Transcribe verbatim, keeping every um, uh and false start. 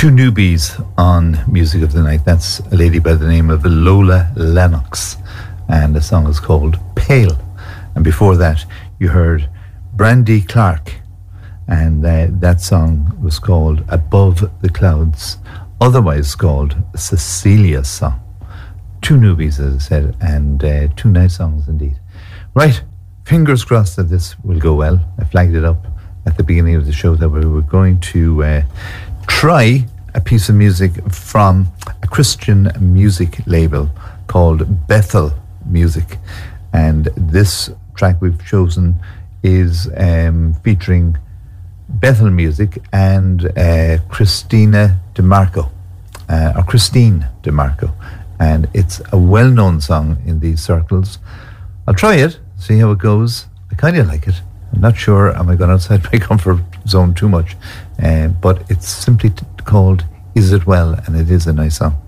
Two newbies on Music of the Night. That's a lady by the name of Lola Lennox, and the song is called Pale. And before that, you heard Brandy Clark, and uh, that song was called Above the Clouds, otherwise called Cecilia's Song. Two newbies, as I said, and uh, two nice songs indeed. Right, fingers crossed that this will go well. I flagged it up at the beginning of the show that we were going to uh, try a piece of music from a Christian music label called Bethel Music, and this track we've chosen is um, featuring Bethel Music and uh, Christina DeMarco, uh, or Christine DeMarco, and it's a well-known song in these circles. I'll try it, see how it goes. I kind of like it. I'm not sure am I going outside my comfort zone too much, uh, but it's simply t- called Is It Well, and it is a nice song.